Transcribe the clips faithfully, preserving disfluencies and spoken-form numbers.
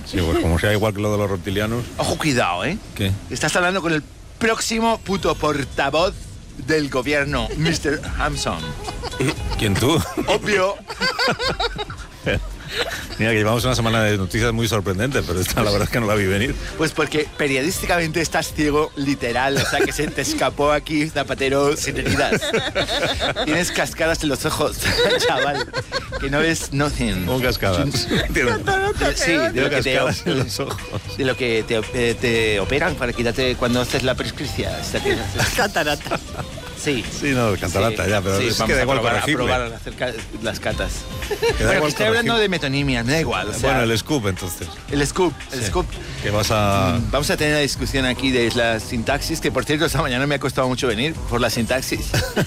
Sí, pues como sea igual que lo de los reptilianos. Ojo, cuidado, ¿eh? ¿Qué? Estás hablando con el próximo puto portavoz del gobierno, mister Hampson. ¿Quién, tú? Obvio. Mira, que llevamos una semana de noticias muy sorprendentes, pero esta la verdad es que no la vi venir. Pues porque periodísticamente estás ciego, literal. O sea, que se te escapó aquí, Zapatero, sin heridas. Tienes cascadas en los ojos, chaval. Que no ves nothing. ¿Cómo cascadas? Sí, de lo que te, cascadas en los ojos. de lo que te, eh, te operan para quitarte cuando haces la prescripción. Catarata. Sí. Sí, no, catarata, Sí, ya, pero sí, es vamos que da a igual probar, a corregible. probar a hacer ca- las catas. Que da Bueno, igual que estoy hablando corregible. de metonimia, me da igual. O sea, Bueno, el scoop, entonces. el scoop, el Sí. scoop. Que vas a... Vamos a tener una discusión aquí de la sintaxis, que por cierto esta mañana me ha costado mucho venir por la sintaxis.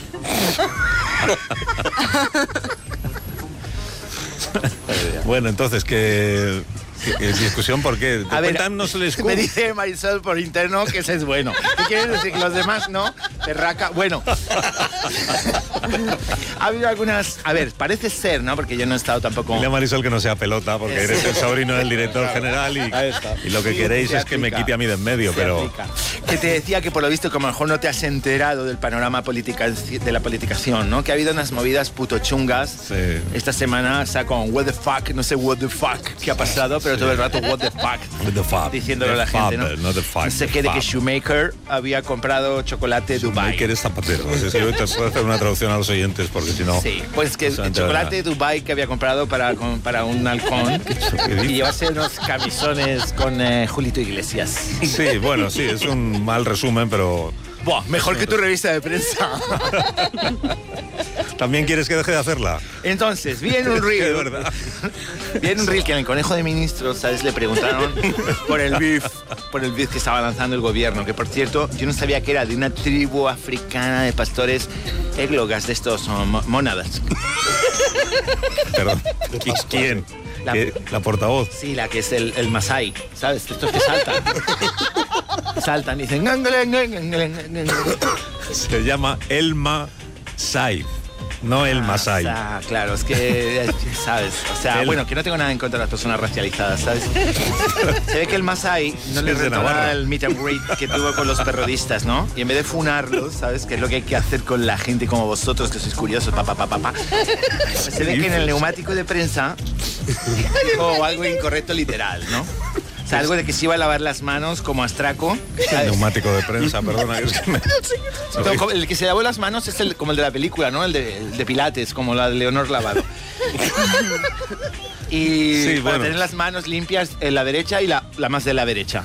Bueno, entonces, que... que- que discusión, ¿por qué? A ver, Cuéntanos el scoop. me dice Marisol por interno que ese es bueno. ¿Qué quieres decir? Que los demás no. Perraca. Bueno. Ha habido algunas... A ver, parece ser, ¿no? Porque yo no he estado tampoco... Dile a Marisol que no sea pelota, porque eres el sobrino del director general y, Ahí está. y lo que Sí, queréis se es que me aplica. quite a mí de en medio, Se pero... aplica. Que te decía que por lo visto, como a lo mejor no te has enterado del panorama política, de la politicación, ¿no? Que ha habido unas movidas puto chungas. Sí. Esta semana, o sea, con what the fuck, no sé what the fuck qué ha pasado, pero todo el rato what the fuck. With the fab. Diciéndole The a la gente, fab, ¿no? not the fuck, No sé the qué, de que fab. Shoemaker había comprado chocolate Dubai. Que eres zapatero. O sea, si yo te puedo hacer una traducción a los oyentes, porque si no... Sí, pues que no se el entera chocolate nada. Dubai que había comprado para, con- para un halcón y llevarse unos camisones con eh, Julito Iglesias. Sí, bueno, sí, es un mal resumen, pero... Buah, mejor que tu revista de prensa. ¿También quieres que deje de hacerla? Entonces, vi en un De reel, verdad. vi en un reel que en el Conejo de Ministros, ¿sabes? Le preguntaron por el beef, por el beef que estaba lanzando el gobierno, que por cierto, yo no sabía que era de una tribu africana de pastores églogas de estos oh, mo- mónadas. Perdón. ¿Quién? La- ¿Qué? ¿La portavoz? Sí, la que es el, el Masai, ¿sabes? Estos que saltan. Saltan y dicen... Se llama Elma Sai, no el Masai. Ah, claro, es que, ¿sabes? O sea, El- bueno, que no tengo nada en contra de las personas racializadas, ¿sabes? Se ve que el Masai no Sí, le es de rentó Navarra. nada el meet and greet que tuvo con los periodistas, ¿no? Y en vez de funarlos, ¿sabes? Que es lo que hay que hacer con la gente como vosotros, que sois curiosos, pa, pa, pa, pa, pa. Se ve que en el neumático de prensa dijo algo incorrecto literal, ¿no? O sea, algo de que se iba a lavar las manos como astraco. El ¿sabes? neumático de prensa, perdona. Es que me... No, como el que se lavó las manos es el, como el de la película, ¿no? El de, el de Pilates, como la de Leonor Lavado. Y Sí, para bueno. tener las manos limpias en la derecha y la, la más de la derecha.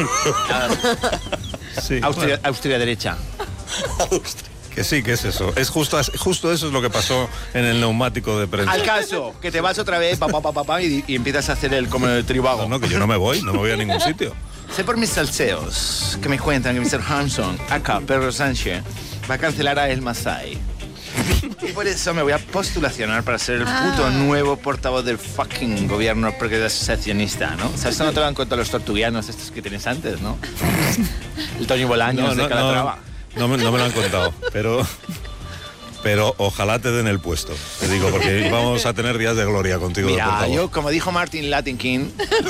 Sí, Austria, bueno, Austria derecha. que sí, que es eso. Es justo, justo eso es lo que pasó en el neumático de prensa. Al caso, que te vas otra vez pa, pa, pa, pa, pa, y, y empiezas a hacer el como el tribago. No, no, que yo no me voy, no me voy a ningún sitio. Sé por mis salseos que me cuentan que mister Hampson, acá, Pedro Sánchez, va a cancelar a El Masai. Y por eso me voy a postulacionar para ser el puto nuevo portavoz del fucking gobierno progresionista, ¿no? O sea, esto no te lo dan cuenta los tortuguianos estos que tienes antes, ¿no? El Toño Bolaños No, de no, Calatrava. no, no, me, no me lo han contado, pero... Pero ojalá te den el puesto, te digo, porque vamos a tener días de gloria contigo. de Mira, portavoz. yo, como dijo Martin Latin King,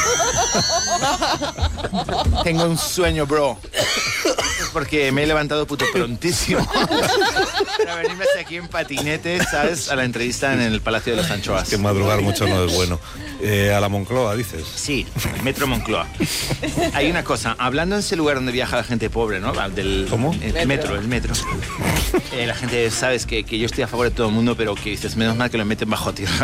tengo un sueño, bro. Es porque me he levantado puto prontísimo para venirme hasta aquí en patinete, ¿sabes? A la entrevista en el Palacio de los Anchoas. Que madrugar mucho no es bueno. Eh, a la Moncloa, dices. Sí, Metro Moncloa. Hay una cosa, hablando en ese lugar donde viaja la gente pobre, ¿no? Del, ¿Cómo? El metro, el metro. Eh, la gente, sabes que, que yo estoy a favor de todo el mundo, pero que dices, menos mal que lo meten bajo tierra.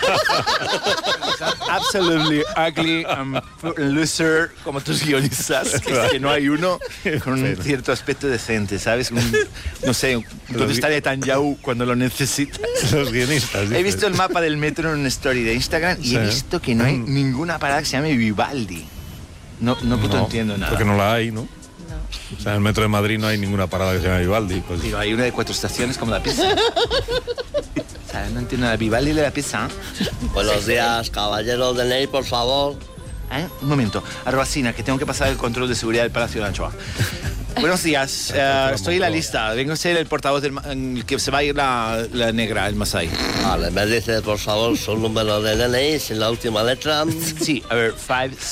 Absolutely ugly and loser, como tus guionistas, que, es que no hay uno con un cierto aspecto decente, ¿sabes? Un, no sé, ¿dónde está Netanyahu cuando lo necesitas? Los guionistas. He dices. visto el mapa del metro en una story de Instagram y Sí. he visto que no hay ninguna parada que se llame Vivaldi. No, no puto No, entiendo nada. Porque no la hay, ¿no? O sea, en el metro de Madrid no hay ninguna parada que se llame Vivaldi. Pues, Digo, hay una de cuatro estaciones como la pizza. O sea, no entiendo nada. Vivaldi de la pizza. Buenos días, caballero de ley, por favor. ¿Eh? Un momento. Arbacina, que tengo que pasar el control de seguridad del Palacio de la Anchoa. Buenos días. Eh, estoy en la lista. Vengo a ser el portavoz del ma- en el que se va a ir la, la negra, el Masai. Vale, me dice, por favor, su número de D N I sin la última letra. Sí, a ver, five